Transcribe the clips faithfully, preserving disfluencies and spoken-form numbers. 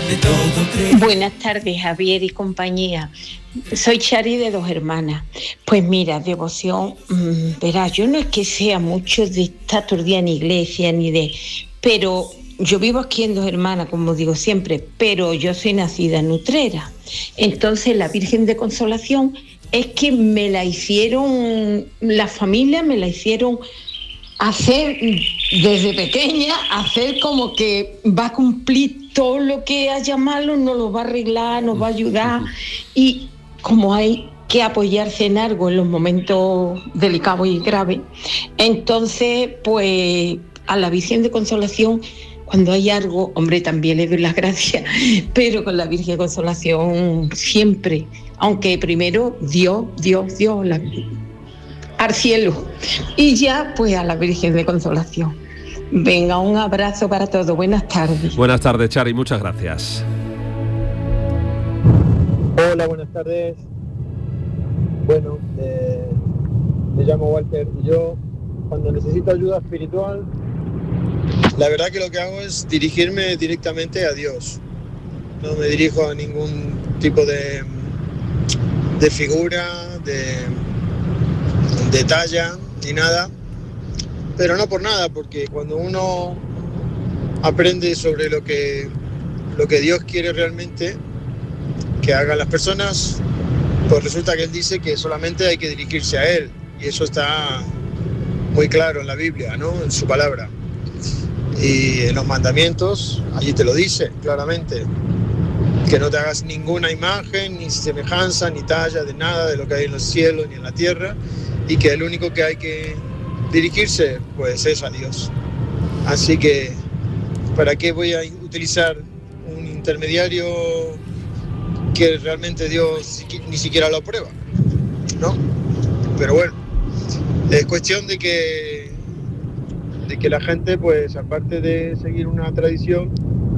de todo creo. Buenas tardes, Javier y compañía. Soy Chari de Dos Hermanas. Pues mira, devoción, mmm, verás, yo no es que sea mucho de estar todo el día en iglesia ni de... Pero yo vivo aquí en Dos Hermanas, como digo siempre, pero yo soy nacida en Utrera. Entonces la Virgen de Consolación es que me la hicieron, la familia me la hicieron hacer desde pequeña, hacer como que va a cumplir todo lo que haya malo, nos lo va a arreglar, nos va a ayudar, y como hay que apoyarse en algo en los momentos delicados y graves, entonces pues a la Virgen de Consolación, cuando hay algo, hombre, también le doy las gracias, pero con la Virgen de Consolación siempre, aunque primero Dios, Dios, Dios, la al cielo, y ya pues a la Virgen de Consolación. Venga, un abrazo para todos, buenas tardes. Buenas tardes, Chari, muchas gracias. Hola, buenas tardes. Bueno, eh, me llamo Walter. Yo, cuando necesito ayuda espiritual, la verdad que lo que hago es dirigirme directamente a Dios. No me dirijo a ningún tipo de, de figura, de... de talla ni nada, pero no por nada, porque cuando uno aprende sobre lo que lo que Dios quiere realmente que hagan las personas, pues resulta que Él dice que solamente hay que dirigirse a Él, y eso está muy claro en la Biblia, ¿no? En su palabra, y en los mandamientos allí te lo dice claramente, que no te hagas ninguna imagen, ni semejanza, ni talla de nada de lo que hay en los cielos ni en la tierra, y que el único que hay que dirigirse pues es a Dios. Así que, ¿para qué voy a utilizar un intermediario que realmente Dios ni siquiera lo aprueba? ¿No? Pero bueno, es cuestión de que de que la gente, pues aparte de seguir una tradición,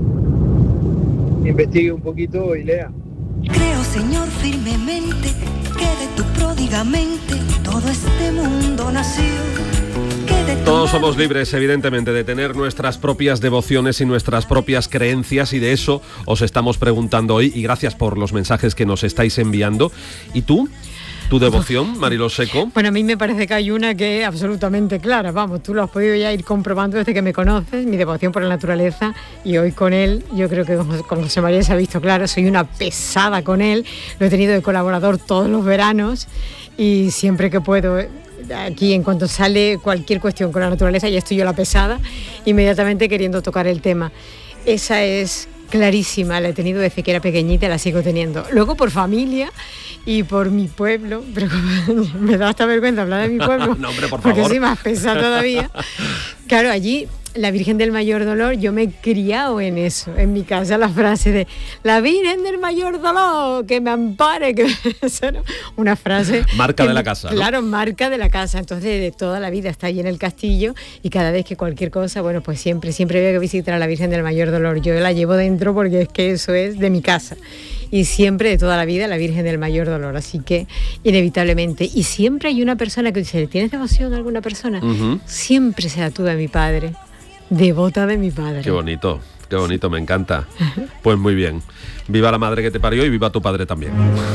investigue un poquito y lea. Creo, Señor, firmemente que de tu pródigamente todo este mundo nació. Todos somos libres, evidentemente, de tener nuestras propias devociones y nuestras propias creencias, y de eso os estamos preguntando hoy, y gracias por los mensajes que nos estáis enviando. ¿Y tú? ¿Tu devoción, Mariló Seco? Bueno, a mí me parece que hay una que es absolutamente clara, vamos, tú lo has podido ya ir comprobando desde que me conoces, mi devoción por la naturaleza, y hoy con él, yo creo que con José María se ha visto claro, soy una pesada con él, lo he tenido de colaborador todos los veranos, y siempre que puedo, aquí en cuanto sale cualquier cuestión con la naturaleza, ya estoy yo la pesada, inmediatamente queriendo tocar el tema. Esa es clarísima, la he tenido desde que era pequeñita, la sigo teniendo. Luego por familia y por mi pueblo, pero me da hasta vergüenza hablar de mi pueblo, no, hombre, por porque favor. soy más pesada todavía. Claro, allí la Virgen del Mayor Dolor, yo me he criado en eso, en mi casa la frase de la Virgen del Mayor Dolor, que me ampare, que una frase... Marca que, de la casa, ¿no? Claro, marca de la casa, entonces de toda la vida está allí en el castillo, y cada vez que cualquier cosa, bueno, pues siempre, siempre veo que visitar a la Virgen del Mayor Dolor, yo la llevo dentro porque es que eso es de mi casa. Y siempre, de toda la vida, la Virgen del Mayor Dolor, así que inevitablemente. Y siempre hay una persona que dice, ¿tienes devoción a alguna persona? Uh-huh. Siempre será tú de mi padre, devota de mi padre. Qué bonito, qué bonito, me encanta. Pues muy bien, viva la madre que te parió y viva tu padre también.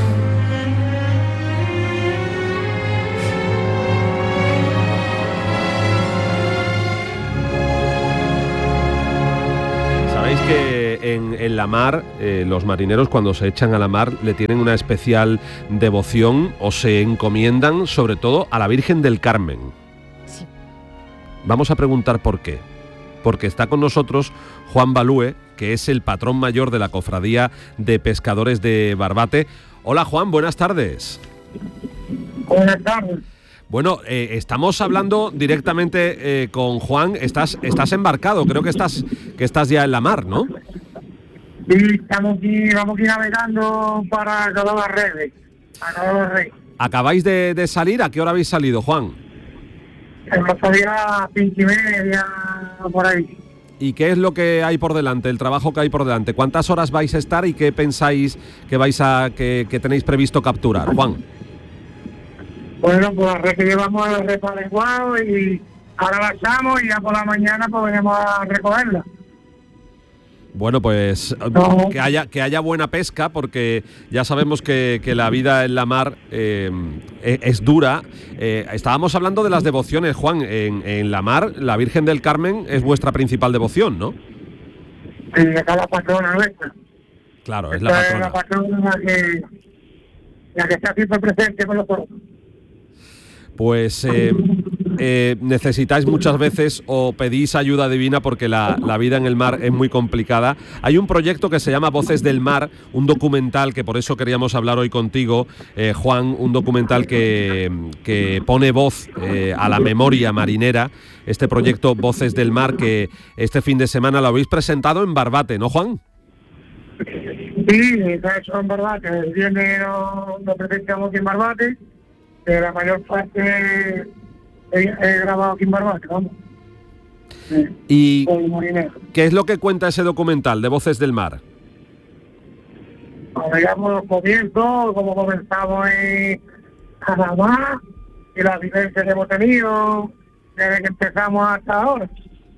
Sabéis que en, en la mar, eh, los marineros cuando se echan a la mar le tienen una especial devoción, o se encomiendan sobre todo a la Virgen del Carmen. Sí. Vamos a preguntar por qué. Porque está con nosotros Juan Balúe, que es el patrón mayor de la Cofradía de Pescadores de Barbate. Hola Juan, buenas tardes. Buenas tardes. Bueno, eh, estamos hablando directamente eh, con Juan. Estás, estás embarcado, creo que estás, que estás ya en la mar, ¿no? Sí, estamos aquí, vamos aquí navegando para Cabo de Rey, a Cabo de Rey. ¿Acabáis de, de salir? ¿A qué hora habéis salido, Juan? Hemos salido a las cinco y media, por ahí. ¿Y qué es lo que hay por delante, el trabajo que hay por delante? ¿Cuántas horas vais a estar y qué pensáis que vais a que, que tenéis previsto capturar, Juan? Bueno, pues la red que llevamos a red para lenguado y ahora la echamos y ya por la mañana pues venimos a recogerla. Bueno, pues No. que haya que haya buena pesca, porque ya sabemos que, que la vida en la mar eh, es, es dura. Eh, estábamos hablando de las devociones, Juan. En, en la mar, la Virgen del Carmen es vuestra principal devoción, ¿no? Sí, acá es la patrona nuestra. Claro, es la Esta patrona. es la patrona la que, la que está siempre presente con nosotros. Pues eh, eh, necesitáis muchas veces o pedís ayuda divina porque la, la vida en el mar es muy complicada. Hay un proyecto que se llama Voces del Mar, un documental que por eso queríamos hablar hoy contigo, eh, Juan, un documental que, que pone voz eh, a la memoria marinera, este proyecto Voces del Mar, que este fin de semana lo habéis presentado en Barbate, ¿no, Juan? Sí, eso en Barbate. El viernes nos lo presentamos aquí en Barbate. Que la mayor parte he, he grabado aquí en Barbate, vamos. Sí, ¿Y con marinero. qué es lo que cuenta ese documental de Voces del Mar? Cuando llegamos los comienzos, como comenzamos en Panamá y las vivencias que hemos tenido desde que empezamos hasta ahora.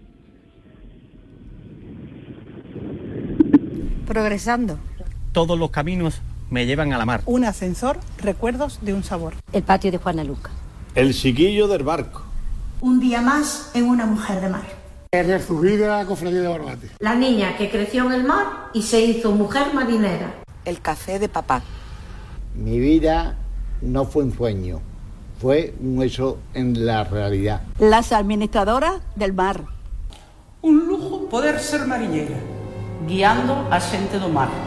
Progresando. Todos los caminos me llevan a la mar. Un ascensor, recuerdos de un sabor. El patio de Juana Luca. El chiquillo del barco. Un día más en una mujer de mar. Resurgir a la cofradía de Barbate. La niña que creció en el mar y se hizo mujer marinera. El café de papá. Mi vida no fue un sueño, fue un hecho en la realidad. Las administradoras del mar. Un lujo poder ser marinera, guiando a xente do mar.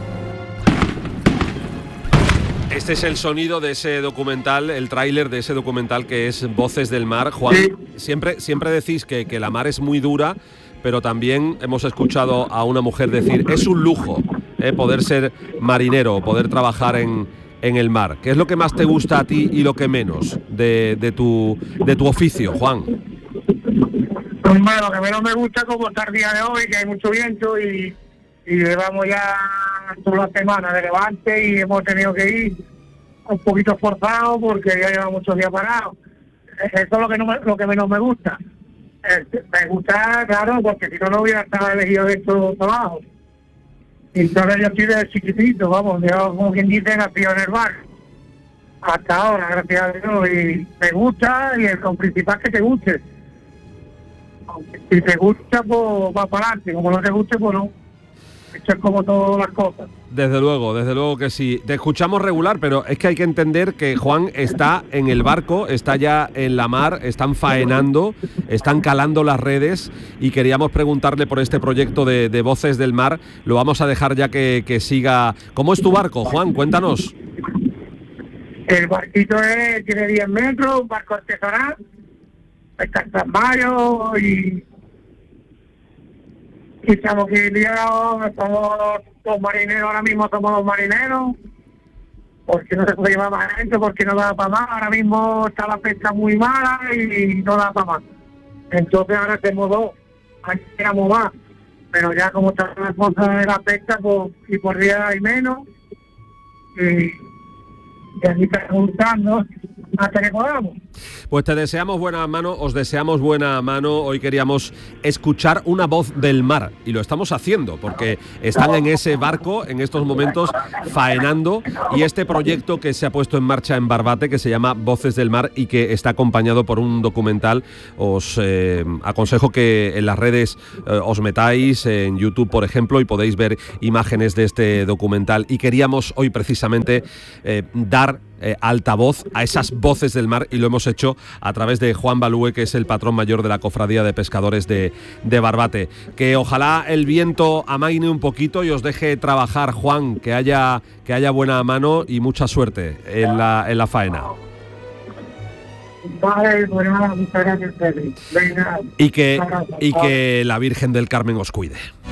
Este es el sonido de ese documental, el tráiler de ese documental que es Voces del Mar. Juan, sí. siempre, siempre decís que, que la mar es muy dura, pero también hemos escuchado a una mujer decir, es un lujo eh, poder ser marinero, poder trabajar en, en el mar. ¿Qué es lo que más te gusta a ti y lo que menos de, de, tu, de tu oficio, Juan? Bueno, lo que menos me gusta como estar el día de hoy, que hay mucho viento y... y llevamos ya toda la semana de levante y hemos tenido que ir un poquito forzados porque ya llevamos muchos días parados. Eso es lo que no me, lo que menos me gusta. Me gusta, claro, porque si no, no hubiera estado elegido de estos trabajos. Entonces yo estoy desde chiquitito, vamos, yo como quien dice, nacido en el bar. Hasta ahora, gracias a Dios, y me gusta, y el lo principal es que te guste. Si te gusta, pues va para adelante, como no te guste, pues no. Esto es como todas las cosas. Desde luego, desde luego que sí. Te escuchamos regular, pero es que hay que entender que Juan está en el barco, está ya en la mar, están faenando, están calando las redes y queríamos preguntarle por este proyecto de, de Voces del Mar. Lo vamos a dejar ya que, que siga. ¿Cómo es tu barco, Juan? Cuéntanos. El barquito es, tiene diez metros, un barco artesanal, está en San Mayo y... Y estamos aquí liados, somos los marineros, ahora mismo somos los marineros, porque no se puede llevar más gente, porque no da para más, ahora mismo está la pesca muy mala y no da para más. Entonces ahora hacemos dos, antes éramos más, pero ya como está la cosa de la pesca, pues, y por día hay menos, y, y así estamos buscando hasta que podamos. Pues te deseamos buena mano, os deseamos buena mano. Hoy queríamos escuchar una voz del mar y lo estamos haciendo porque están en ese barco en estos momentos faenando y este proyecto que se ha puesto en marcha en Barbate que se llama Voces del Mar y que está acompañado por un documental. Os eh, aconsejo que en las redes eh, os metáis en YouTube, por ejemplo, y podéis ver imágenes de este documental y queríamos hoy precisamente eh, dar Eh, altavoz a esas voces del mar y lo hemos hecho a través de Juan Balúe, que es el patrón mayor de la Cofradía de Pescadores de, de Barbate. Que ojalá el viento amaine un poquito y os deje trabajar, Juan, que haya, que haya buena mano y mucha suerte en la, en la faena. Vale, bueno, muchas gracias. Venga, y que, y que la Virgen del Carmen os cuide.